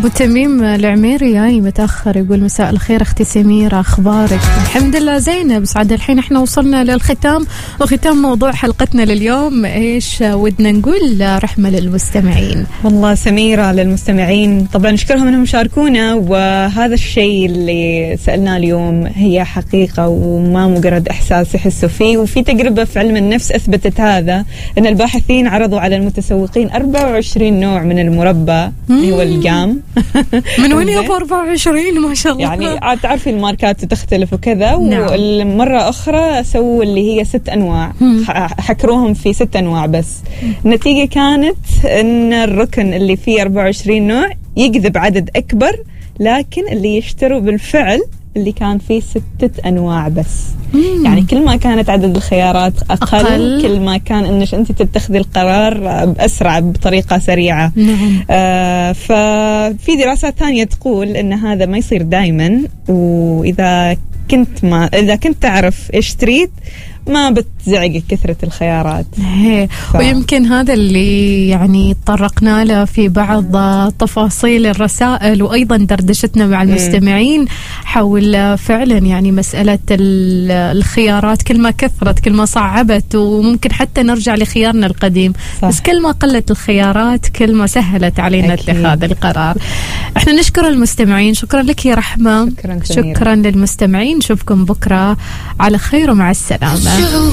أبو تميم العميري جاي متأخر يقول مساء الخير أختي سميرة، أخبارك؟ الحمد لله زينة. بس عاد الحين إحنا وصلنا للختام وختام موضوع حلقتنا لليوم. إيش ودنا نقول رحمة للمستمعين؟ والله سميرة للمستمعين طبعا نشكرهم أنهم شاركونا، وهذا الشيء اللي سألناه اليوم هي حقيقة وما مجرد إحساس يحسوا فيه. وفي تجربة في علم النفس أثبتت هذا، أن الباحثين عرضوا على المتسوقين 24 نوع من المربى هو الجام. من وين يابا 24 ما شاء الله؟ يعني تعرفي الماركات تختلف وكذا. نعم. والمرة أخرى سووا اللي هي 6 أنواع، حكروهم في 6 أنواع بس. النتيجة كانت أن الركن اللي فيه 24 نوع يجذب عدد أكبر، لكن اللي يشتروا بالفعل اللي كان فيه 6 أنواع بس. يعني كل ما كانت عدد الخيارات أقل كل ما كان إنش أنت تتخذي القرار بأسرع بطريقة سريعة. ففي دراسات ثانية تقول إن هذا ما يصير دايما، وإذا كنت تعرف إيش تريد ما بتزعجك كثرة الخيارات. ويمكن هذا اللي يعني طرقنا له في بعض تفاصيل الرسائل وأيضا دردشتنا مع المستمعين حول فعلا يعني مسألة الخيارات. كل ما كثرت كل ما صعبت، وممكن حتى نرجع لخيارنا القديم. صح. بس كل ما قلت الخيارات كل ما سهلت علينا اتخاذ القرار. احنا نشكر المستمعين. شكرا لك يا رحمة. شكرا للمستمعين. نشوفكم بكرة على خير ومع السلامة.